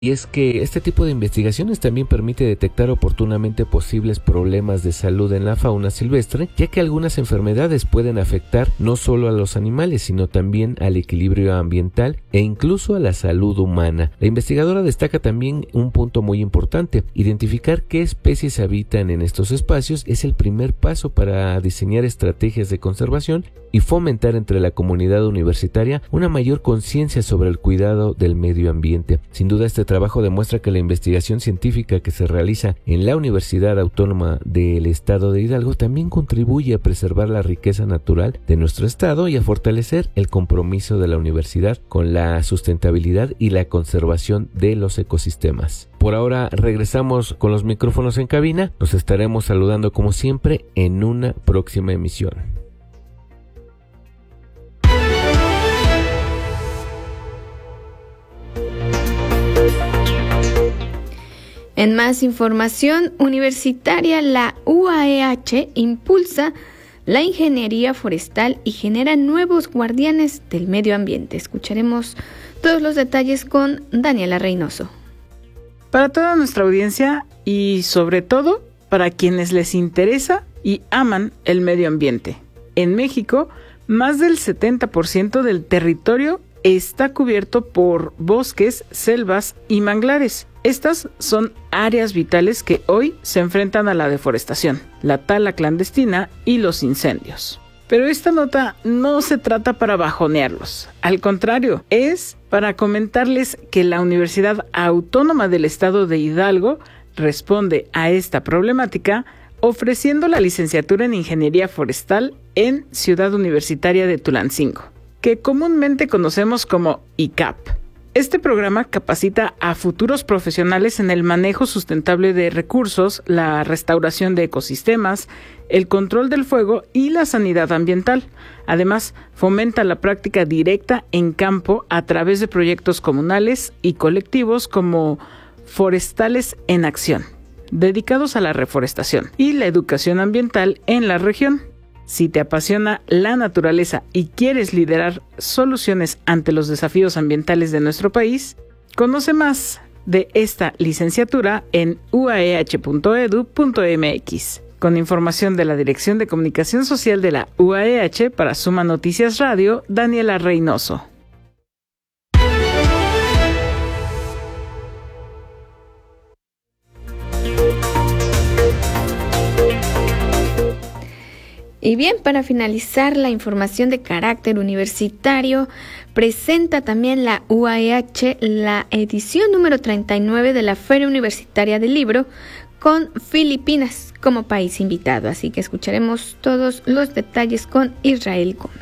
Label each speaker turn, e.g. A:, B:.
A: Y es que este tipo de investigaciones también permite detectar oportunamente posibles problemas de salud en la fauna silvestre, ya que algunas enfermedades pueden afectar no solo a los animales, sino también al equilibrio ambiental e incluso a la salud humana. La investigadora destaca también un punto muy importante: identificar qué especies habitan en estos espacios es el primer paso para diseñar estrategias de conservación y fomentar entre la comunidad universitaria una mayor conciencia sobre el cuidado del medio ambiente. Sin duda, este trabajo demuestra que la investigación científica que se realiza en la Universidad Autónoma del Estado de Hidalgo también contribuye a preservar la riqueza natural de nuestro estado y a fortalecer el compromiso de la universidad con la sustentabilidad y la conservación de los ecosistemas. Por ahora regresamos con los micrófonos en cabina. Nos estaremos saludando como siempre en una próxima emisión.
B: En más información universitaria, la UAEH impulsa la ingeniería forestal y genera nuevos guardianes del medio ambiente. Escucharemos todos los detalles con Daniela Reynoso.
C: Para toda nuestra audiencia y sobre todo para quienes les interesa y aman el medio ambiente. En México, más del 70% del territorio está cubierto por bosques, selvas y manglares. Estas son áreas vitales que hoy se enfrentan a la deforestación, la tala clandestina y los incendios. Pero esta nota no se trata para bajonearlos, al contrario, es para comentarles que la Universidad Autónoma del Estado de Hidalgo responde a esta problemática ofreciendo la licenciatura en Ingeniería Forestal en Ciudad Universitaria de Tulancingo, que comúnmente conocemos como ICAP. Este programa capacita a futuros profesionales en el manejo sustentable de recursos, la restauración de ecosistemas, el control del fuego y la sanidad ambiental. Además, fomenta la práctica directa en campo a través de proyectos comunales y colectivos como Forestales en Acción, dedicados a la reforestación y la educación ambiental en la región. Si te apasiona la naturaleza y quieres liderar soluciones ante los desafíos ambientales de nuestro país, conoce más de esta licenciatura en uaeh.edu.mx. Con información de la Dirección de Comunicación Social de la UAEH para Suma Noticias Radio, Daniela Reynoso.
B: Y bien, para finalizar, la información de carácter universitario presenta también la UAEH la edición número 39 de la Feria Universitaria del Libro con Filipinas como país invitado. Así que escucharemos todos los detalles con Israel Gómez.